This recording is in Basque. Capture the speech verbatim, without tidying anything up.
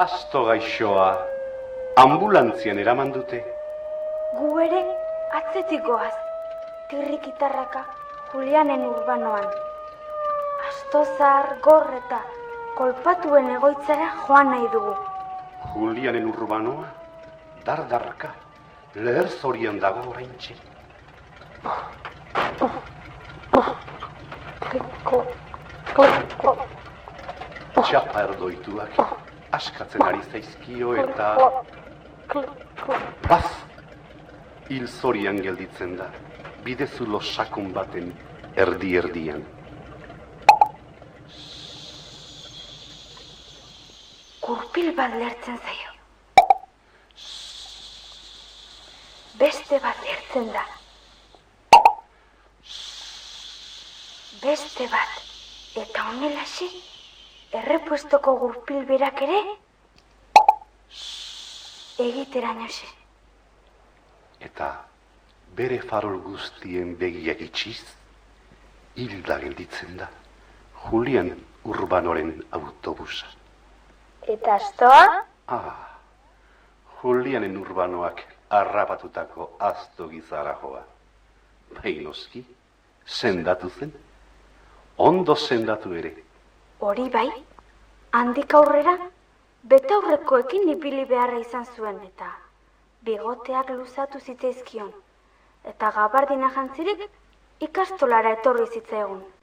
Asto gaixoa ambulantzian eraman dute. Gu ere atzetik goaz, tirrikitarraka Julianen Urbanoan. Astozar, gorreta, kolpatuen egoitzara joan nahi dugu. Julianen Urbanoa, dardarraka, leher zorian dago oraintxe. Txapa erdoituak askatzen ari zaizkio eta... Baz! Hil zorian gelditzen da, bidezulo sakon baten erdi-erdian. Gurpil bat lertzen zaio. Beste bat lertzen da. Beste bat, eta honelaxe, errepuestoko gurpil berak ere, egiterainoxe. Eta bere farol guztien begiak itxiz, hilda gelditzen da, Julian Urbanoren autobusa. Eta astoa? Ah, Julianen Urbanoak harrapatutako asto gizara joa. Bainoski, sendatu zen, ondo sendatu ere. Hori bai, handik aurrera, betaurrekoekin ipili beharra izan zuen eta bigoteak luzatu zitzaizkion, eta gabardina jantzirik ikastolara etorri zitzaigun.